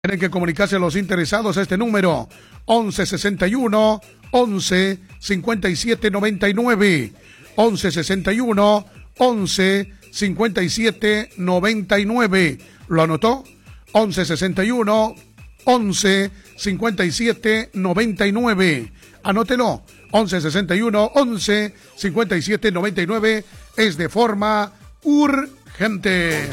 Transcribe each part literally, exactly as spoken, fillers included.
Tienen que comunicarse los interesados a este número once sesenta y uno, once, cincuenta y siete noventa y nueve, once sesenta y uno, once, cincuenta y siete noventa y nueve. ¿Lo anotó? once sesenta y uno, once, cincuenta y siete noventa y nueve. Anótelo. once sesenta y uno, once, cincuenta y siete noventa y nueve. Es de forma urgente.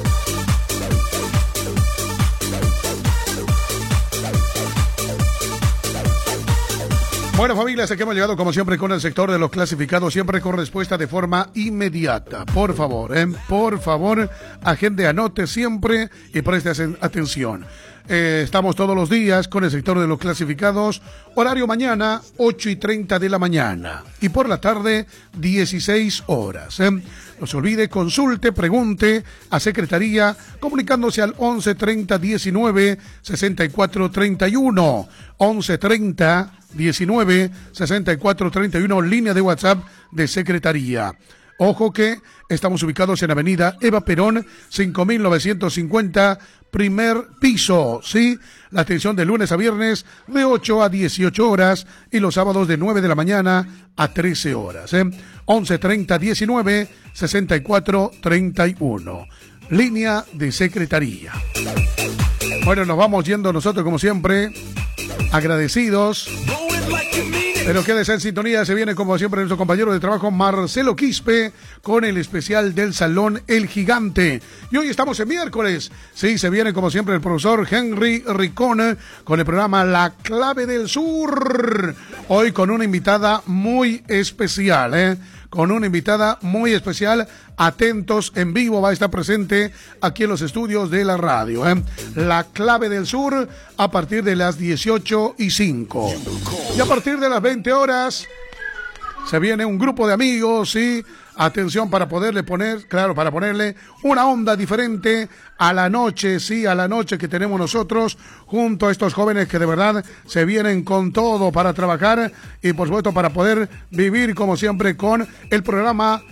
Bueno, familia, sé que hemos llegado como siempre con el sector de los clasificados, siempre con respuesta de forma inmediata. Por favor, eh, por favor, agende, anote siempre y preste atención. Eh, estamos todos los días con el sector de los clasificados, horario mañana, ocho y treinta de la mañana, y por la tarde, dieciséis horas. Eh. No se olvide, consulte, pregunte a Secretaría, comunicándose al once treinta diecinueve sesenta y cuatro treinta y uno, once treinta diecinueve sesenta y cuatro treinta y uno, línea de WhatsApp de Secretaría. Ojo que estamos ubicados en Avenida Eva Perón, cinco mil novecientos cincuenta, primer piso, ¿sí? La atención de lunes a viernes de ocho a dieciocho horas y los sábados de nueve de la mañana a trece horas, ¿eh? once treinta diecinueve sesenta y cuatro treinta y uno, línea de Secretaría. Bueno, nos vamos yendo nosotros como siempre, agradecidos. Pero quédese en sintonía, se viene como siempre nuestro compañero de trabajo Marcelo Quispe con el especial del Salón El Gigante. Y hoy estamos en miércoles, sí, se viene como siempre el profesor Henry Ricón con el programa La Clave del Sur. Hoy con una invitada muy especial, ¿eh? Con una invitada muy especial, atentos, en vivo, va a estar presente aquí en los estudios de la radio, ¿eh? La Clave del Sur a partir de las dieciocho y cinco. Y a partir de las veinte horas se viene un grupo de amigos, ¿sí? Atención, para poderle poner, claro, para ponerle una onda diferente a la noche, sí, a la noche que tenemos nosotros junto a estos jóvenes que de verdad se vienen con todo para trabajar y por supuesto para poder vivir como siempre con el programa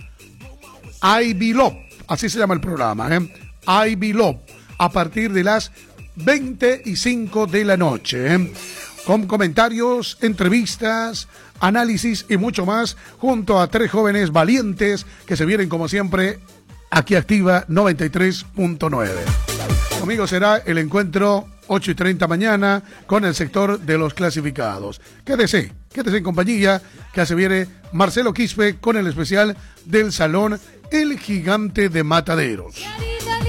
I Be Love, así se llama el programa, ¿eh? I Be Love, a partir de las veinte y cinco de la noche, ¿eh? Con comentarios, entrevistas, análisis y mucho más, junto a tres jóvenes valientes que se vienen como siempre aquí activa noventa y tres punto nueve. Conmigo será el encuentro ocho y treinta mañana con el sector de los clasificados. Quédese, quédese en compañía, que se viene Marcelo Quispe con el especial del Salón El Gigante de Mataderos.